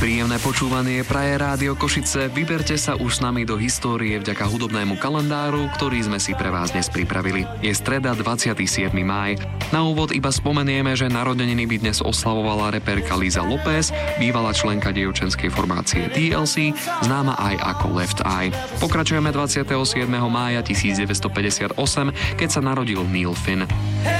Príjemné počúvanie praje Rádio Košice. Vyberte sa už s nami do histórie vďaka hudobnému kalendáru, ktorý sme si pre vás dnes pripravili. Je streda 27. máj. Na úvod iba spomenieme, že narodeniny by dnes oslavovala reperka Liza Lopez, bývalá členka dievčenskej formácie TLC, známa aj ako Left Eye. Pokračujeme 27. mája 1958, keď sa narodil Neil Finn.